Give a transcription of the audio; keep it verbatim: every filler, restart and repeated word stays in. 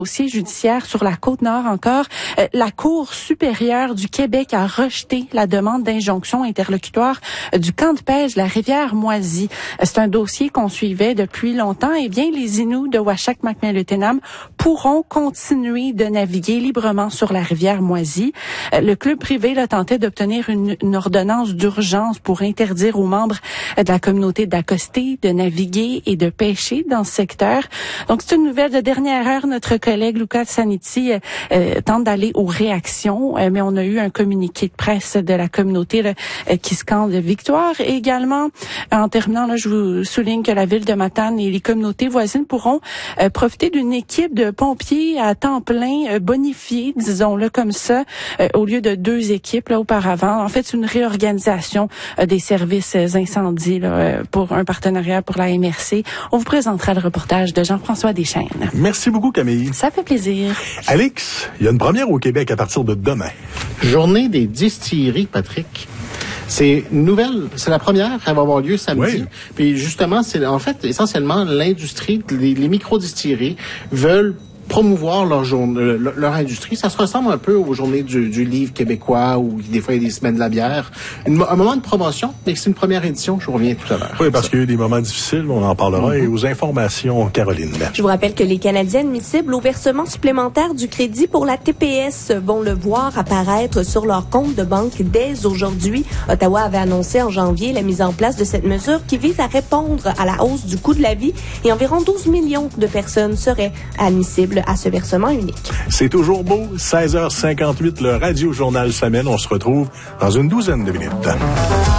Dossier judiciaire sur la Côte-Nord encore. Euh, la Cour supérieure du Québec a rejeté la demande d'injonction interlocutoire euh, du camp de pêche de la rivière Moisy. Euh, c'est un dossier qu'on suivait depuis longtemps. Eh bien, les Inuits de Uashac-Macmillan-Tenam pourront continuer de naviguer librement sur la rivière Moisy. Euh, le club privé là, tentait d'obtenir une, une ordonnance d'urgence pour interdire aux membres euh, de la communauté d'accoster, de naviguer et de pêcher dans ce secteur. Donc, c'est une nouvelle de dernière heure. Notre collègue Luca Saniti euh, euh, tente d'aller aux réactions, euh, mais on a eu un communiqué de presse de la communauté là, euh, qui scande victoire. Et également, en terminant, là, je vous souligne que la ville de Matane et les communautés voisines pourront euh, profiter d'une équipe de pompiers à temps plein euh, bonifiée, disons-le comme ça, euh, au lieu de deux équipes là, auparavant. En fait, c'est une réorganisation euh, des services euh, incendies là, euh, pour un partenariat pour la M R C. On vous présentera le reportage de Jean-François Deschênes. Merci beaucoup, Camille. Ça fait plaisir. Alex, il y a une première au Québec à partir de demain. Journée des distilleries, Patrick. C'est une nouvelle, c'est la première, elle va avoir lieu samedi. Oui. Puis justement, c'est en fait essentiellement l'industrie, les, les micro-distilleries veulent promouvoir leur, journée, leur, leur industrie. Ça se ressemble un peu aux journées du, du livre québécois où des fois il y a des semaines de la bière. Une, un moment de promotion, mais c'est une première édition, je vous reviens tout à l'heure. Oui, parce qu'il y a eu des moments difficiles, on en parlera. Mm-hmm. Et aux informations, Caroline. Je vous rappelle que les Canadiens admissibles au versement supplémentaire du crédit pour la T P S vont le voir apparaître sur leur compte de banque dès aujourd'hui. Ottawa avait annoncé en janvier la mise en place de cette mesure qui vise à répondre à la hausse du coût de la vie et environ douze millions de personnes seraient admissibles à ce versement unique. C'est toujours beau, seize heures cinquante-huit, le Radio Journal s'amène. On se retrouve dans une douzaine de minutes.